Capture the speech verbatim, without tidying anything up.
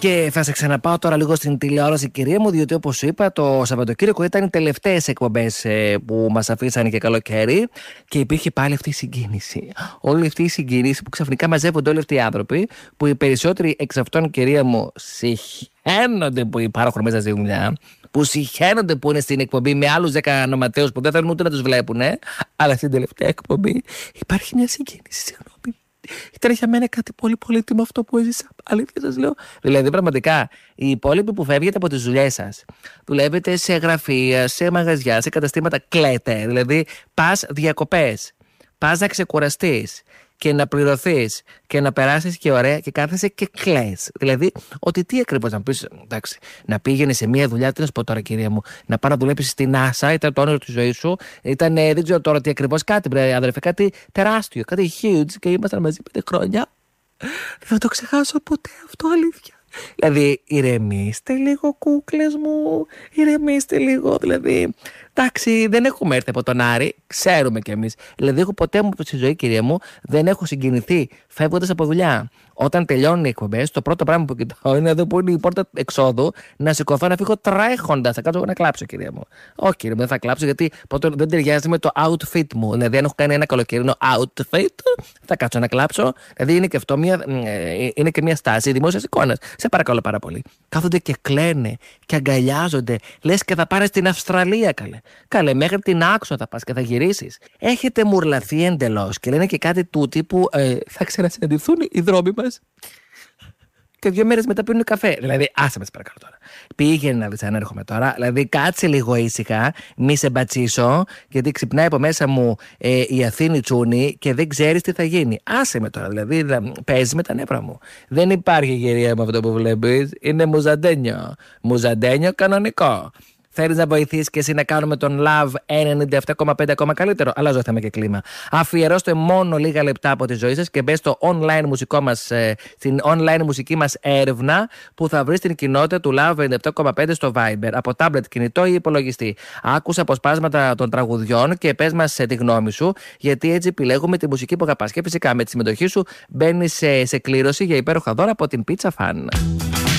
Και θα σε ξαναπάω τώρα λίγο στην τηλεόραση, κυρία μου, διότι όπως σου είπα, το Σαββατοκύριακο ήταν οι τελευταίες εκπομπές ε, που μας αφήσανε και καλοκαίρι και υπήρχε πάλι αυτή η συγκίνηση. Όλη αυτή η συγκίνηση που ξαφνικά μαζεύονται όλοι αυτοί οι άνθρωποι, που οι περισσότεροι εξ αυτών, κυρία μου, συχαίνονται που υπάρχουν μέσα στη δουλειά, που συχαίνονται που είναι στην εκπομπή με άλλους δέκα νοματέους που δεν θέλουν ούτε να τους βλέπουν, ε, αλλά στην τελευταία εκπομπή υπάρχει μια συγκίνηση, συγγνώμη. Ήταν για μένα κάτι πολύ πολύτιμο αυτό που έζησα. Αλήθεια σας λέω. Δηλαδή, πραγματικά, οι υπόλοιποι που φεύγετε από τις δουλειές σας, δουλεύετε σε γραφεία, σε μαγαζιά, σε καταστήματα, κλαίτε. Δηλαδή, πας διακοπές, πας να ξεκουραστείς και να πληρωθείς και να περάσεις και ωραία και κάθεσαι και κλαις. Δηλαδή, ότι τι ακριβώς να πεις, εντάξει, να πήγαινε σε μια δουλειά, τι να σου πω τώρα, κυρία μου, να πάω να δουλέψεις στην NASA, ήταν το όνειρο της ζωής σου, ήταν, δεν ξέρω τώρα τι ακριβώς, κάτι, μπρε, αδερφέ, κάτι τεράστιο, κάτι huge και ήμασταν μαζί πέντε χρόνια. Δεν θα το ξεχάσω ποτέ αυτό, αλήθεια. Δηλαδή, ηρεμήστε λίγο, κούκλες μου, ηρεμήστε λίγο, δηλαδή. Εντάξει, δεν έχουμε έρθει από τον Άρη, ξέρουμε κι εμείς. Δηλαδή, εγώ ποτέ μου στη ζωή, κυρία μου, δεν έχω συγκινηθεί φεύγοντας από δουλειά. Όταν τελειώνουν οι εκπομπές, το πρώτο πράγμα που κοιτάω είναι εδώ που είναι η πόρτα εξόδου, να σηκωθώ να φύγω τρέχοντας. Θα κάτσω να κλάψω, κυρία μου. Όχι, κύριε μου, δεν θα κλάψω γιατί πρώτον δεν ταιριάζει με το outfit μου. Δηλαδή, αν έχω κάνει ένα καλοκαιρινό outfit, θα κάτσω να κλάψω. Δηλαδή, είναι και αυτό μια, είναι και μια στάση δημόσιας εικόνας. Σε παρακαλώ πάρα πολύ. Κάθονται και κλαίνε και αγκαλιάζονται. Λες και θα πάνε στην Αυστραλία, καλέ. Καλέ, μέχρι την Άξο θα πας και θα γυρίσεις. Έχετε μουρλαθεί εντελώς και λένε και κάτι τούτη που ε, θα ξανασυναντηθούν οι δρόμοι μας. Και δύο μέρες μετά πίνουν καφέ. Δηλαδή, άσε με, παρακαλώ τώρα. Πήγαινε να δεις αν έρχομαι τώρα. Δηλαδή, κάτσε λίγο ήσυχα, μη σε μπατσίσω, γιατί ξυπνάει από μέσα μου ε, η Αθήνη Τσούνη και δεν ξέρεις τι θα γίνει. Άσε με τώρα, δηλαδή, παίζει με τα νεύρα μου. Δεν υπάρχει, κυρία μου, αυτό που βλέπεις. Είναι μουζαντένιο. Μουζαντένιο κανονικό. Θέλεις να βοηθήσεις και εσύ να κάνουμε τον Love ενενήντα επτά κόμμα πέντε ακόμα καλύτερο? Αλλάζω θέμα και κλίμα. Αφιερώστε μόνο λίγα λεπτά από τη ζωή σας και μπες στο online μουσικό μας, στην online μουσική μας έρευνα που θα βρεις την κοινότητα του Love ενενήντα επτά κόμμα πέντε στο Viber, από tablet, κινητό ή υπολογιστή. Άκουσα αποσπάσματα των τραγουδιών και πες μας τη γνώμη σου, γιατί έτσι επιλέγουμε τη μουσική που αγαπάς. Και φυσικά με τη συμμετοχή σου μπαίνεις σε, σε κλήρωση για υπέροχα δώρα από την Pizza Fan.